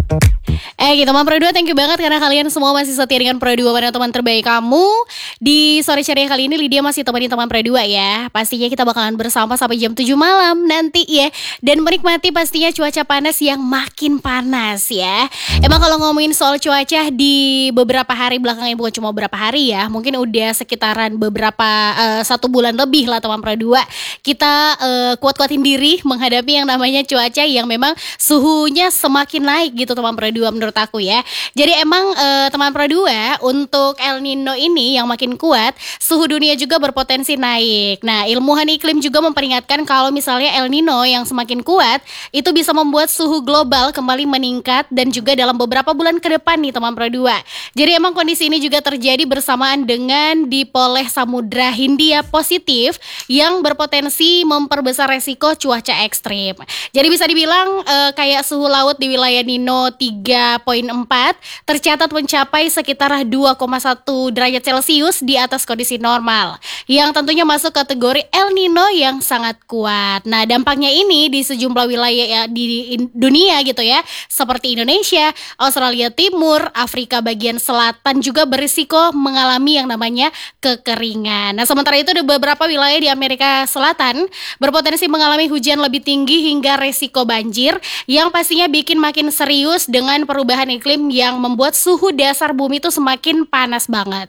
Gitu teman Pro 2, thank you banget karena kalian semua masih setia dengan Pro 2 pada teman terbaik kamu. Di sore ceria kali ini Lydia masih temenin teman Pro 2 ya. Pastinya kita bakalan bersama sampai jam 7 malam nanti ya. Dan menikmati pastinya cuaca panas yang makin panas ya. Emang kalau ngomongin soal cuaca di beberapa hari belakang ini, bukan cuma beberapa hari ya, mungkin udah sekitaran beberapa 1 bulan lebih lah teman Pro 2. Kita kuat-kuatin diri menghadapi yang namanya cuaca yang memang suhunya semakin naik gitu teman Pro 2 menurut aku ya. Jadi emang teman Pro 2 untuk El Nino ini yang makin kuat, suhu dunia juga berpotensi naik. Nah, ilmuwan iklim juga memperingatkan kalau misalnya El Nino yang semakin kuat itu bisa membuat suhu global kembali meningkat dan juga dalam beberapa bulan ke depan nih teman Pro 2. Jadi emang kondisi ini juga terjadi bersamaan dengan dipoleh Samudra Hindia positif yang berpotensi memperbesar resiko cuaca ekstrim. Jadi bisa dibilang kayak suhu laut di wilayah Nino 3,4 tercatat mencapai sekitar 2,1 derajat Celcius di atas kondisi normal, yang tentunya masuk kategori El Nino yang sangat kuat. Nah, dampaknya ini di sejumlah wilayah di dunia gitu ya, seperti Indonesia, Australia Timur, Afrika bagian selatan juga berisiko mengalami yang namanya kekeringan. Nah, sementara itu ada beberapa wilayah di Amerika Selatan berpotensi mengalami hujan lebih tinggi hingga resiko banjir yang pastinya bikin makin serius dengan perubahan iklim yang membuat suhu dasar bumi itu semakin panas banget.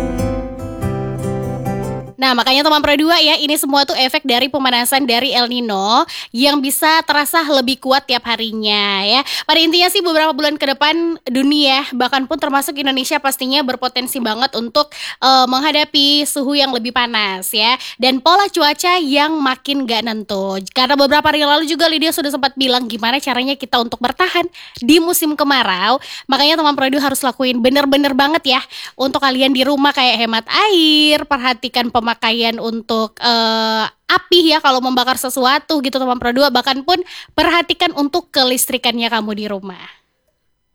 Nah, makanya teman Pro 2 ya, ini semua tuh efek dari pemanasan dari El Nino yang bisa terasa lebih kuat tiap harinya ya. Pada intinya sih beberapa bulan ke depan dunia, bahkan pun termasuk Indonesia pastinya berpotensi banget untuk menghadapi suhu yang lebih panas ya. Dan pola cuaca yang makin gak nentu. Karena beberapa hari lalu juga Lydia sudah sempat bilang gimana caranya kita untuk bertahan di musim kemarau. Makanya teman Pro 2 harus lakuin bener-bener banget ya. Untuk kalian di rumah kayak hemat air, perhatikan pemakaian untuk api ya kalau membakar sesuatu gitu teman Pro 2, bahkan pun perhatikan untuk kelistrikannya kamu di rumah.